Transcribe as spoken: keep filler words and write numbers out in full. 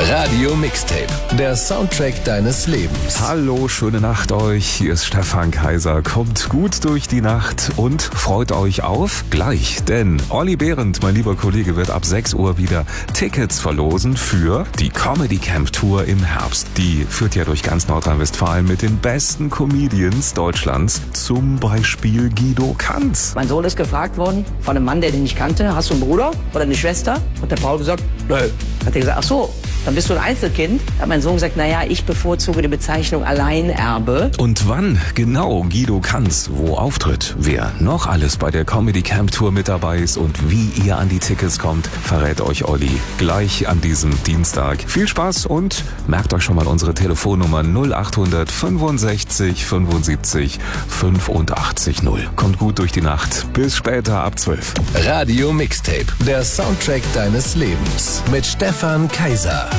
Radio Mixtape, der Soundtrack deines Lebens. Hallo, schöne Nacht euch. Hier ist Stefan Kaiser. Kommt gut durch die Nacht und freut euch auf gleich. Denn Olli Behrendt, mein lieber Kollege, wird ab sechs Uhr wieder Tickets verlosen für die Comedy Camp Tour im Herbst. Die führt ja durch ganz Nordrhein-Westfalen mit den besten Comedians Deutschlands. Zum Beispiel Guido Kanz. Mein Sohn ist gefragt worden von einem Mann, der den ich kannte. Hast du einen Bruder oder eine Schwester? Hat der Paul gesagt, nö. Hat er gesagt, ach so, dann bist du ein Einzelkind. Hat mein Sohn gesagt, naja, ich bevorzuge die Bezeichnung Alleinerbe. Und wann genau Guido Kanz wo auftritt, wer noch alles bei der Comedy Camp Tour mit dabei ist und wie ihr an die Tickets kommt, verrät euch Olli gleich an diesem Dienstag. Viel Spaß und merkt euch schon mal unsere Telefonnummer null acht fünfundsechzig fünfundsiebzig fünfundachtzig null. Kommt gut durch die Nacht. Bis später ab zwölf. Radio Mixtape, der Soundtrack deines Lebens mit Stefan Kaiser.